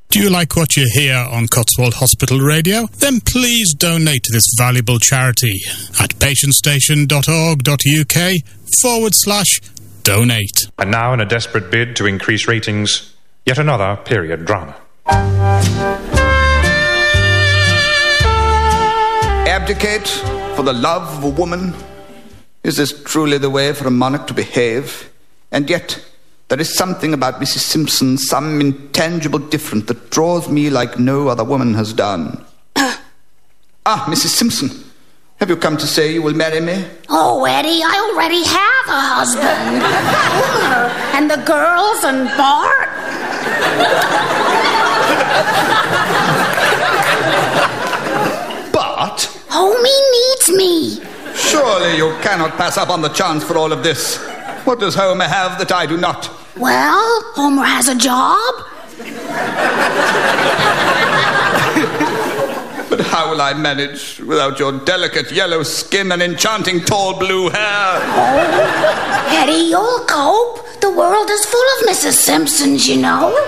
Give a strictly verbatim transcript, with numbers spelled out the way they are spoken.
Do you like what you hear on Cotswold Hospital Radio? Then please donate to this valuable charity at patientstation.org.uk forward slash donate. And now, in a desperate bid to increase ratings, yet another period drama. Abdicate for the love of a woman? Is this truly the way for a monarch to behave? And yet, there is something about Missus Simpson, some intangible difference that draws me like no other woman has done. Ah, Missus Simpson, have you come to say you will marry me? Oh, Eddie, I already have a husband. Homer, and the girls, and Bart. Bart? Homie needs me. Surely you cannot pass up on the chance for all of this. What does Homer have that I do not? Well, Homer has a job. But how will I manage without your delicate yellow skin and enchanting tall blue hair? Oh, Eddie, you'll cope. The world is full of Missus Simpsons, you know.